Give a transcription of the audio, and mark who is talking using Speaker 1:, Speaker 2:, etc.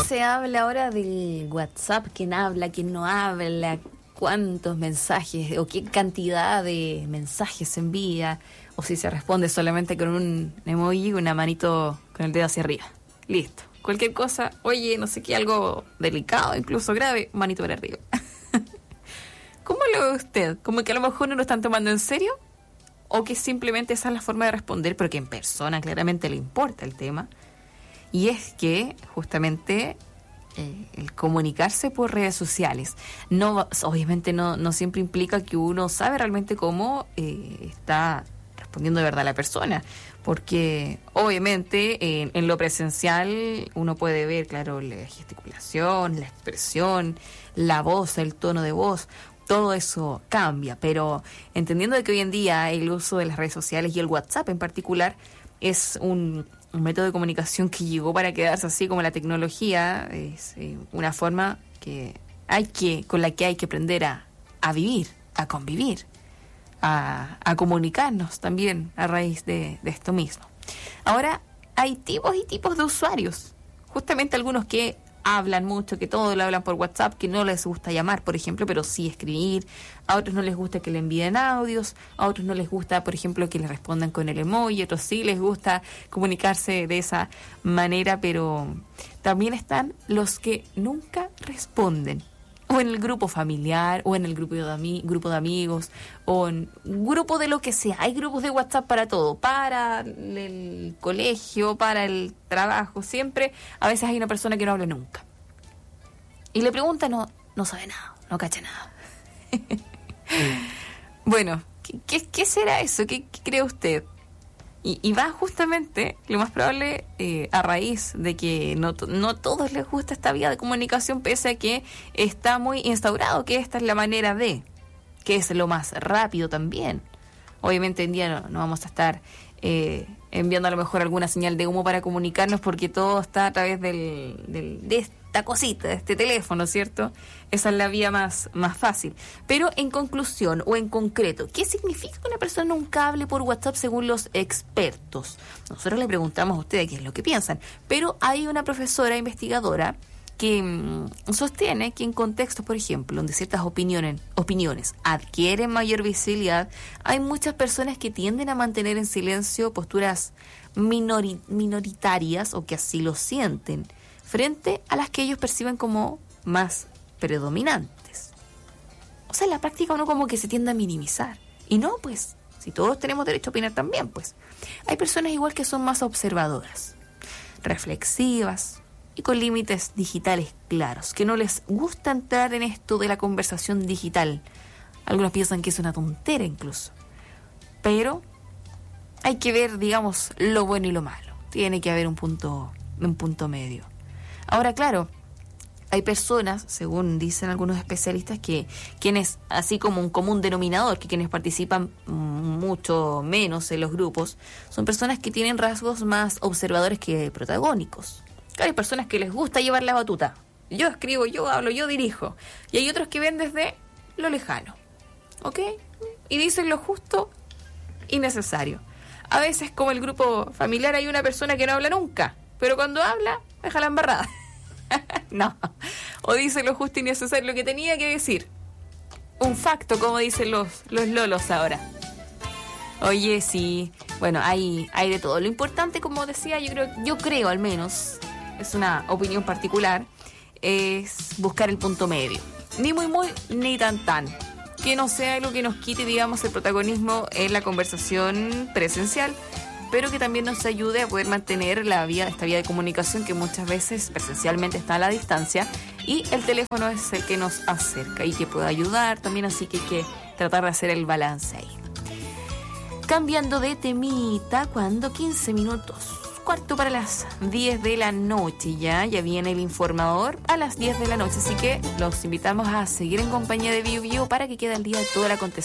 Speaker 1: se habla ahora del WhatsApp, quién habla, quién no habla, cuántos mensajes o qué cantidad de mensajes se envía, o si se responde solamente con un emoji, una manito con el dedo hacia arriba. Listo. Cualquier cosa, oye, no sé qué, algo delicado, incluso grave, manito para arriba. ¿Cómo lo ve usted? ¿Como que a lo mejor no lo están tomando en serio? ¿O que simplemente esa es la forma de responder, pero que en persona claramente le importa el tema? Y es que justamente el comunicarse por redes sociales obviamente no siempre implica que uno sabe realmente cómo está respondiendo de verdad a la persona, porque obviamente en lo presencial uno puede ver, claro, la gesticulación, la expresión, la voz, el tono de voz, todo eso cambia, pero entendiendo de que hoy en día el uso de las redes sociales y el WhatsApp en particular es un método de comunicación que llegó para quedarse, así como la tecnología, es una forma con la que hay que aprender a vivir, a convivir, a comunicarnos también a raíz de esto mismo. Ahora, hay tipos y tipos de usuarios, justamente algunos que hablan mucho, que todo lo hablan por WhatsApp, que no les gusta llamar, por ejemplo, pero sí escribir. A otros no les gusta que le envíen audios, a otros no les gusta, por ejemplo, que les respondan con el emoji, a otros sí les gusta comunicarse de esa manera, pero también están los que nunca responden, o en el grupo familiar, o en el grupo de amigos, o en grupo de lo que sea. Hay grupos de WhatsApp para todo, para el colegio, para el trabajo, siempre. A veces hay una persona que no habla nunca. Y le pregunta, no sabe nada, no cacha nada. Bueno, ¿qué será eso? ¿Qué cree usted? Y va justamente, lo más probable, a raíz de que no todos les gusta esta vía de comunicación, pese a que está muy instaurado que esta es la manera de, que es lo más rápido también. Obviamente en día no vamos a estar enviando a lo mejor alguna señal de humo para comunicarnos, porque todo está a través de esta cosita, de este teléfono, ¿cierto? Esa es la vía más fácil. Pero en conclusión o en concreto, ¿qué significa que una persona nunca hable por WhatsApp según los expertos? Nosotros le preguntamos a ustedes qué es lo que piensan, pero hay una profesora investigadora que sostiene que en contextos, por ejemplo, donde ciertas opiniones adquieren mayor visibilidad, hay muchas personas que tienden a mantener en silencio posturas minoritarias, o que así lo sienten, frente a las que ellos perciben como más predominantes. O sea, en la práctica uno como que se tiende a minimizar. Y no, pues, si todos tenemos derecho a opinar también, pues. Hay personas igual que son más observadoras, reflexivas y con límites digitales claros, que no les gusta entrar en esto de la conversación digital. Algunos piensan que es una tontera incluso. Pero hay que ver, digamos, lo bueno y lo malo. Tiene que haber un punto medio. Ahora, claro, hay personas, según dicen algunos especialistas, que quienes, así como un común denominador, que quienes participan mucho menos en los grupos, son personas que tienen rasgos más observadores que protagónicos. Claro, hay personas que les gusta llevar la batuta. Yo escribo, yo hablo, yo dirijo. Y hay otros que ven desde lo lejano, ¿ok? Y dicen lo justo y necesario. A veces, como el grupo familiar, hay una persona que no habla nunca, pero cuando habla, deja la embarrada. No. O dice lo justo y necesario, lo que tenía que decir. Un facto, como dicen los lolos ahora. Oye, sí. Bueno, hay de todo. Lo importante, como decía, yo creo al menos, es una opinión particular, es buscar el punto medio. Ni muy, ni tan. Que no sea algo que nos quite, digamos, el protagonismo en la conversación presencial, pero que también nos ayude a poder mantener esta vía de comunicación que muchas veces presencialmente está a la distancia, y el teléfono es el que nos acerca y que puede ayudar también, así que hay que tratar de hacer el balance ahí. Cambiando de temita, cuando 15 minutos, cuarto para las 10 de la noche, ya viene el informador a las 10 de la noche, así que los invitamos a seguir en compañía de Bio para que quede al día de todo el acontecer